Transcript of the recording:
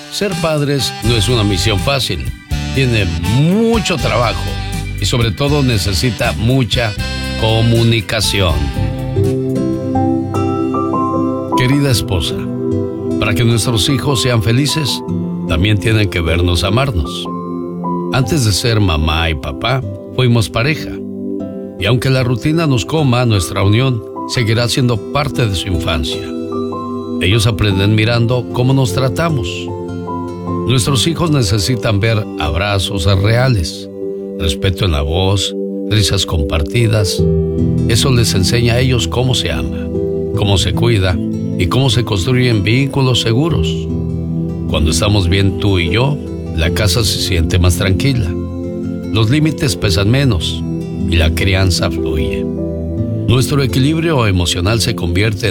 Ser padres no es una misión fácil. Tiene mucho trabajo y sobre todo necesita mucha comunicación. Querida esposa, para que nuestros hijos sean felices, también tienen que vernos amarnos. Antes de ser mamá y papá, fuimos pareja. Y aunque la rutina nos coma, nuestra unión seguirá siendo parte de su infancia. Ellos aprenden mirando cómo nos tratamos. Nuestros hijos necesitan ver abrazos reales, respeto en la voz, risas compartidas. Eso les enseña a ellos cómo se ama, cómo se cuida y cómo se construyen vínculos seguros. Cuando estamos bien tú y yo, la casa se siente más tranquila. Los límites pesan menos y la crianza fluye. Nuestro equilibrio emocional se convierte